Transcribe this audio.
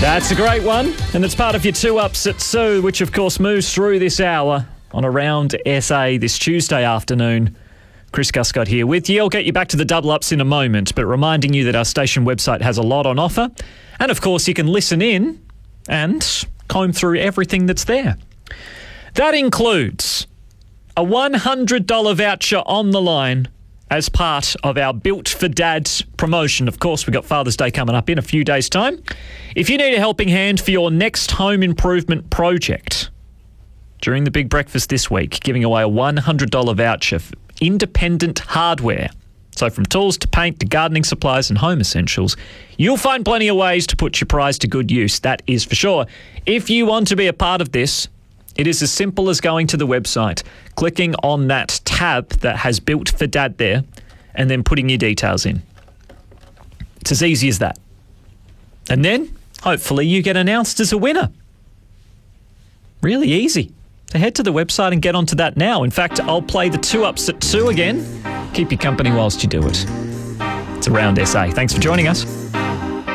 That's a great one, and it's part of your 2 Ups at 2, which of course moves through this hour on Around SA this Tuesday afternoon. Chris Guscott here with you. I'll get you back to the double ups in a moment, but reminding you that our station website has a lot on offer, and of course you can listen in and comb through everything that's there. That includes a $100 voucher on the line as part of our Built for Dad promotion. Of course, we've got Father's Day coming up in a few days' time. If you need a helping hand for your next home improvement project, during the big breakfast this week, giving away a $100 voucher for independent hardware. So from tools to paint to gardening supplies and home essentials, you'll find plenty of ways to put your prize to good use, that is for sure. If you want to be a part of this, it is as simple as going to the website, clicking on that tab that has Built for Dad there, and then putting your details in. It's as easy as that. And then, hopefully, you get announced as a winner. Really easy. So head to the website and get onto that now. In fact, I'll play the 2 Ups at 2 again. Keep you company whilst you do it. It's Around SA. Thanks for joining us.